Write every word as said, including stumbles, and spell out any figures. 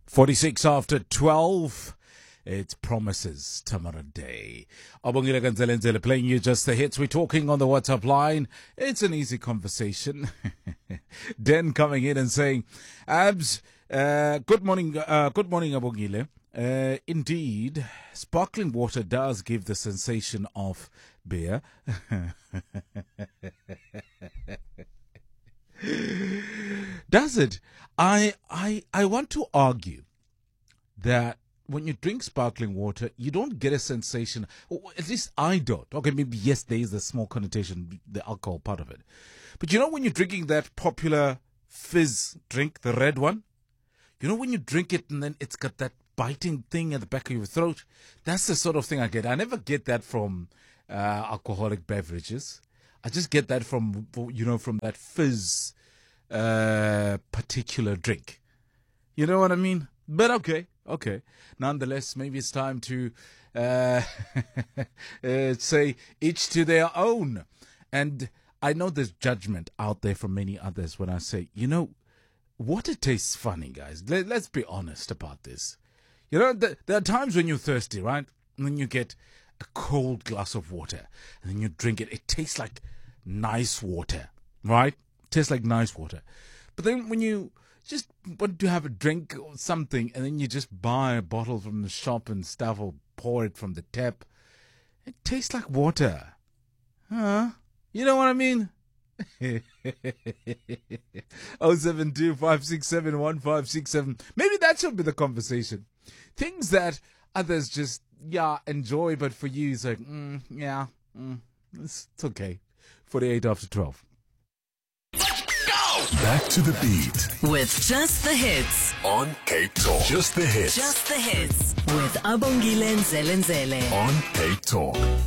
forty-six after twelve. It's Promises Tamara Day. Abongile Ganzelenzele playing you just the hits. We're talking on the WhatsApp line. It's an easy conversation. Den coming in and saying, Abs, uh, good morning, uh, good morning, Abongile. Uh, indeed, sparkling water does give the sensation of beer. Does it? I, I, I want to argue that when you drink sparkling water, you don't get a sensation, or at least I don't. Okay, maybe yes, there is a small connotation, the alcohol part of it. But you know when you're drinking that popular fizz drink, the red one? You know when you drink it and then it's got that biting thing at the back of your throat? That's the sort of thing I get. I never get that from uh, alcoholic beverages. I just get that from, you know, from that fizz uh, particular drink. You know what I mean? But okay. Okay. Nonetheless, maybe it's time to uh, uh, say each to their own. And I know there's judgment out there from many others when I say, you know, water tastes funny, guys. Let, let's be honest about this. You know, th- there are times when you're thirsty, right? And then you get a cold glass of water and then you drink it. It tastes like nice water, right? It tastes like nice water. But then when you just want to have a drink or something, and then you just buy a bottle from the shop and stuff, or pour it from the tap, it tastes like water. Huh? You know what I mean? oh seven two, five six seven, one five six seven. Maybe that should be the conversation. Things that others just, yeah, enjoy, but for you, it's like, mm, yeah, mm, it's, it's okay. forty-eight after twelve. Back to the beat with Just the Hits on Cape Talk. Just the hits. Just the Hits with Abongile Nzelenzele on Cape Talk.